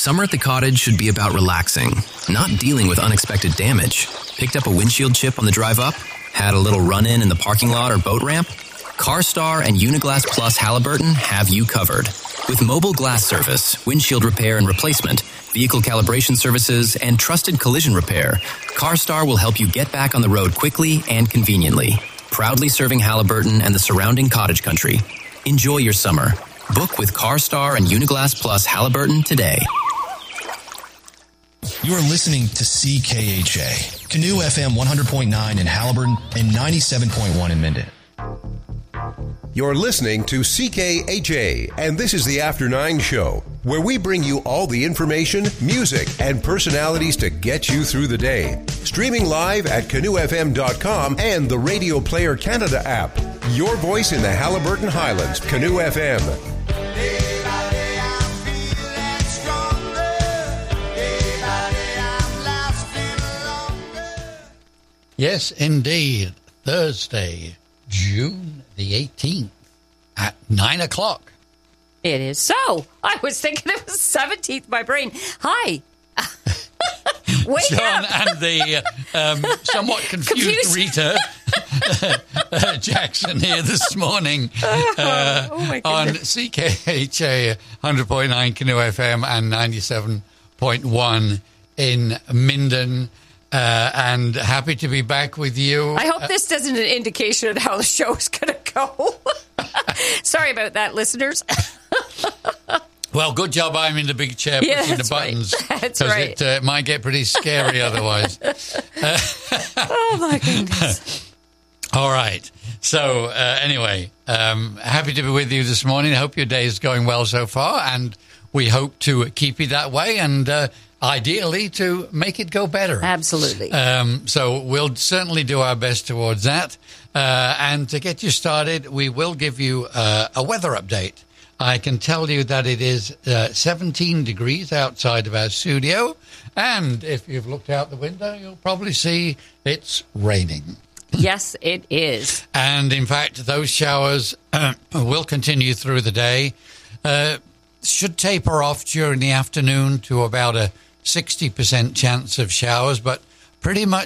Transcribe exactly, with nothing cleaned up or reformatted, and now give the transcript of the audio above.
Summer at the cottage should be about relaxing, not dealing with unexpected damage. Picked up a windshield chip on the drive up? Had a little run-in in the parking lot or boat ramp? CarStar and Uniglass Plus Halliburton have you covered. With mobile glass service, windshield repair and replacement, vehicle calibration services, and trusted collision repair, CarStar will help you get back on the road quickly and conveniently. Proudly serving Halliburton and the surrounding cottage country. Enjoy your summer. Book with CarStar and Uniglass Plus Halliburton today. You're listening to C K H A, Canoe F M one hundred point nine in Halliburton and ninety-seven point one in Minden. You're listening to C K H A, and this is the After Nine Show, where we bring you all the information, music, and personalities to get you through the day. Streaming live at canoe f m dot com and the Radio Player Canada app. Your voice in the Halliburton Highlands, Canoe F M. Yes, indeed. Thursday, June the eighteenth at nine o'clock. It is so. I was thinking it was seventeenth. My brain. Hi. Wake John up. and the uh, um, somewhat confused, confused. Rita uh, Jackson here this morning uh, oh, my on C K H A one hundred point nine Canoe F M and ninety-seven point one in Minden. Uh, and happy to be back with you. I hope this isn't an indication of how the show's going to go. Sorry about that, listeners. Well, good job I'm in the big chair yeah, pushing the buttons. Right. That's right. It uh, might get pretty scary otherwise. Uh, oh, my goodness. All right. So, uh, anyway, um, happy to be with you this morning. Hope your day is going well so far, and we hope to keep it that way and uh, ideally to make it go better. Absolutely. Um, so we'll certainly do our best towards that. Uh, and to get you started, we will give you uh, a weather update. I can tell you that it is uh, seventeen degrees outside of our studio. And if you've looked out the window, you'll probably see it's raining. Yes, it is. And in fact, those showers uh, will continue through the day. Uh, should taper off during the afternoon to about a sixty percent chance of showers, but pretty much